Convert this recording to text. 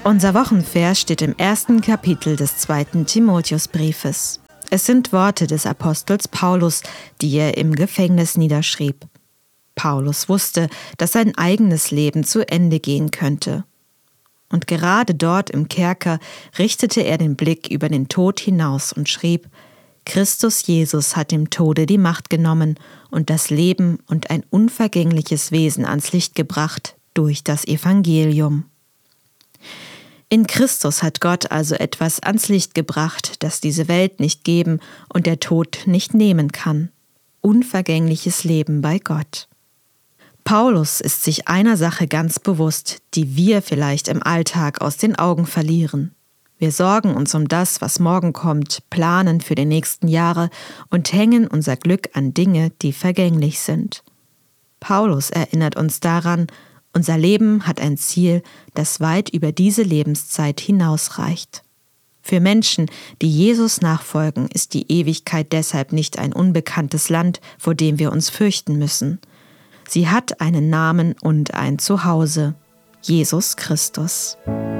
Unser Wochenvers steht im 1. Kapitel des 2. Timotheusbriefes. Es sind Worte des Apostels Paulus, die er im Gefängnis niederschrieb. Paulus wusste, dass sein eigenes Leben zu Ende gehen könnte. Und gerade dort im Kerker richtete er den Blick über den Tod hinaus und schrieb: Christus Jesus hat dem Tode die Macht genommen und das Leben und ein unvergängliches Wesen ans Licht gebracht durch das Evangelium. In Christus hat Gott also etwas ans Licht gebracht, das diese Welt nicht geben und der Tod nicht nehmen kann. Unvergängliches Leben bei Gott. Paulus ist sich einer Sache ganz bewusst, die wir vielleicht im Alltag aus den Augen verlieren. Wir sorgen uns um das, was morgen kommt, planen für die nächsten Jahre und hängen unser Glück an Dinge, die vergänglich sind. Paulus erinnert uns daran, unser Leben hat ein Ziel, das weit über diese Lebenszeit hinausreicht. Für Menschen, die Jesus nachfolgen, ist die Ewigkeit deshalb nicht ein unbekanntes Land, vor dem wir uns fürchten müssen. Sie hat einen Namen und ein Zuhause: Jesus Christus.